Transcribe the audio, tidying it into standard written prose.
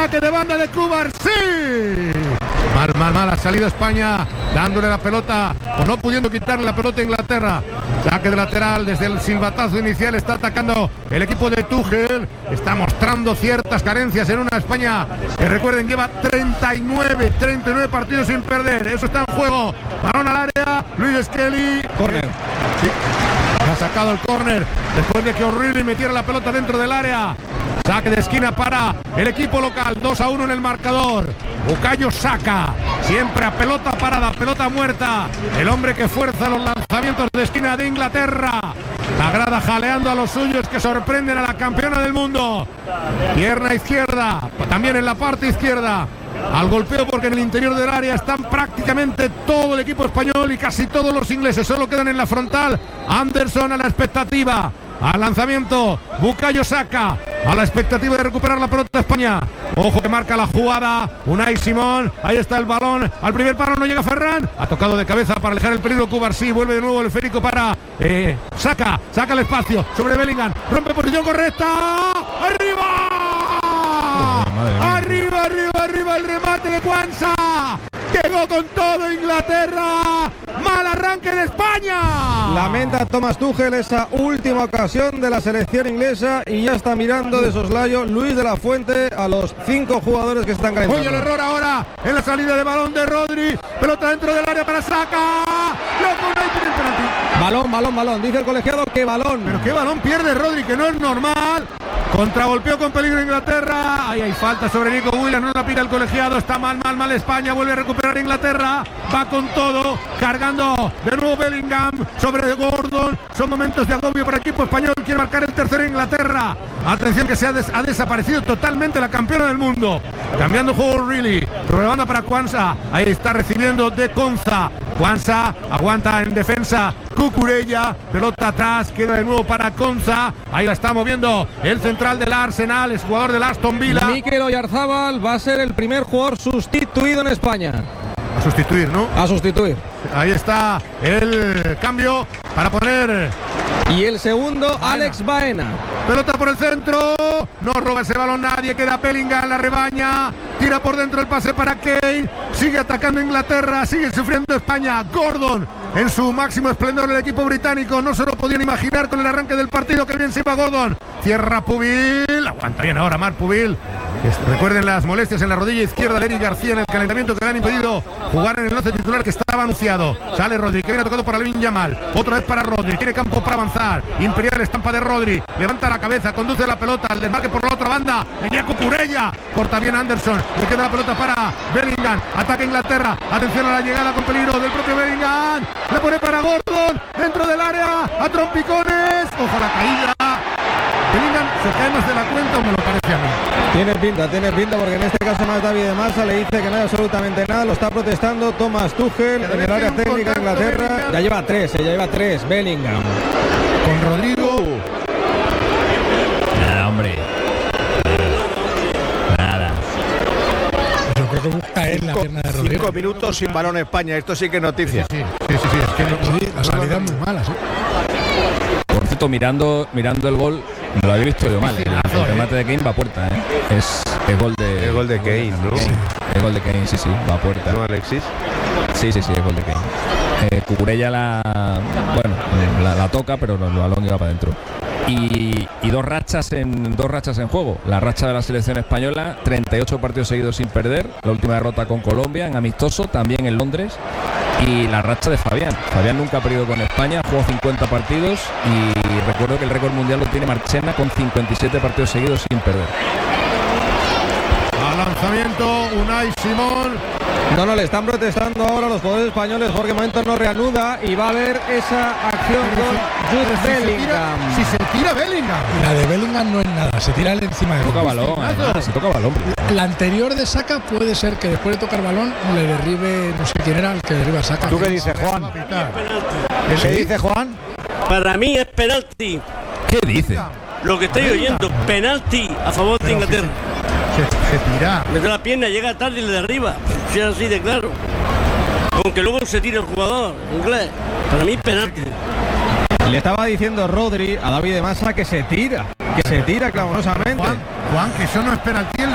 Saque de banda de Cubarsí. Mal ha salido España, dándole la pelota o no pudiendo quitarle la pelota a Inglaterra. Saque de lateral desde el silbatazo inicial. Está atacando el equipo de Tuchel. Está mostrando ciertas carencias en una España que, recuerden, lleva 39 partidos sin perder. Eso está en juego. Balón al área. Luis Skelly. Córner. Sí. Ha sacado el córner después de que O'Reilly metiera la pelota dentro del área. Saque de esquina para el equipo local. 2-1 en el marcador. Bukayo Saka, siempre a pelota parada, pelota muerta. El hombre que fuerza los lanzamientos de esquina de Inglaterra. La grada jaleando a los suyos que sorprenden a la campeona del mundo. Pierna izquierda, también en la parte izquierda. Al golpeo, porque en el interior del área están prácticamente todo el equipo español y casi todos los ingleses. Solo quedan en la frontal. Anderson a la expectativa. Al lanzamiento, Bukayo Saka a la expectativa de recuperar la pelota de España. Ojo que marca la jugada Unai Simón. Ahí está el balón. Al primer palo no llega Ferran. Ha tocado de cabeza para alejar el peligro Cubarsí. Vuelve de nuevo el esférico para Saka. Saca el espacio sobre Bellingham. Rompe posición correcta. ¡Arriba! Arriba el remate de Quansah. Llegó con todo Inglaterra. Mal arranque de España. Lamenta Thomas Tuchel esa última ocasión de la selección inglesa y ya está mirando de soslayo Luis de la Fuente a los 5 jugadores que están calentando. Oye, el error ahora en la salida de balón de Rodri. Pelota dentro del área para Saka. Balón. Dice el colegiado que balón. Pero qué balón pierde Rodri, que no es normal. Contragolpeo con peligro Inglaterra. Ahí hay falta sobre Nico Williams. No la pide el colegiado. Está mal España. Vuelve a recuperar Inglaterra. Va con todo. Cargando de nuevo Bellingham sobre Gordon. Son momentos de agobio para el equipo español. Quiere marcar el tercero Inglaterra. Atención que ha desaparecido totalmente la campeona del mundo. Cambiando juego O'Reilly. Banda para Quansah. Ahí está recibiendo de Konza. Quansah aguanta en defensa. Cucurella. Pelota atrás. Queda de nuevo para Konza. Ahí la está moviendo el central del Arsenal. Es jugador del Aston Villa. Mikel Oyarzábal va a ser el primer jugador sustituido en España. A sustituir, ¿no? A sustituir. Ahí está el cambio para poner. Y el segundo, Alex Baena. Pelota por el centro. No roba ese balón nadie. Queda Bellingham, la rebaña. Tira por dentro el pase para Kane. Sigue atacando Inglaterra. Sigue sufriendo España. Gordon en su máximo esplendor el equipo británico. No se lo podían imaginar con el arranque del partido. Que bien se va Gordon. Cierra Pubil. Aguanta bien ahora Marc Pubil. Recuerden las molestias en la rodilla izquierda de Eric García en el calentamiento que le han impedido jugar en el 11 titular que estaba anunciado. Sale Rodri, que viene tocado para Lamine Yamal. Otra vez para Rodri, tiene campo para avanzar. Imperial estampa de Rodri, levanta la cabeza, conduce la pelota, al desmarque por la otra banda. Venía Cucurella, corta bien Anderson. Le queda la pelota para Bellingham. Ataca Inglaterra, atención a la llegada con peligro del propio Bellingham. Le pone para Gordon, dentro del área, a trompicones. Ojo la caída. Bellingham se cae más de la cuenta, o me lo parece a mí. Tiene pinta, porque en este caso más David de Massa le dice que no hay absolutamente nada. Lo está protestando Thomas Tuchel en el área técnica de Inglaterra. Ya lleva tres Bellingham. Con Rodrigo. Nada, hombre. Nada. Yo creo que busca él la pierna de Rodrigo. 5 minutos sin balón España. Esto sí que es noticia. Sí. Es que sí, la salida es muy mala, sí. Por cierto, mirando el gol, me lo había visto yo mal. El remate de Kane va a puerta, ¿eh? Es gol de. El gol de Kane, ¿no? Sí, el gol de Kane, sí, va a puerta. ¿No, Alexis? Sí, es gol de Kane. Cucurella la toca, pero el balón iba para adentro. Y dos rachas en juego. La racha de la selección española, 38 partidos seguidos sin perder. La última derrota con Colombia en amistoso, también en Londres. Y la racha de Fabián. Fabián nunca ha perdido con España, jugó 50 partidos y recuerdo que el récord mundial lo tiene Marchena con 57 partidos seguidos sin perder. Al lanzamiento, Unai Simón. No, le están protestando ahora los jugadores españoles. Jorge Momento no reanuda y va a haber esa acción con Jude Bellingham. Si se tira Bellingham. La de Bellingham no es nada, se tira encima de toca balón, se toca balón. La anterior de Saka puede ser que después de tocar balón le derribe, no sé quién era el que derriba a Saka. ¿Tú qué dices, Juan? ¿Qué dice Juan? Para mí es penalti. ¿Qué dice? Lo que estoy oyendo, penalti a favor de Inglaterra. Se tira. Mete la pierna, llega tarde y le derriba. Si es así de claro. Aunque luego se tire el jugador inglés. Para mí penalti. Le estaba diciendo Rodri a David de Massa que se tira clamorosamente. Juan, que eso no es penalti en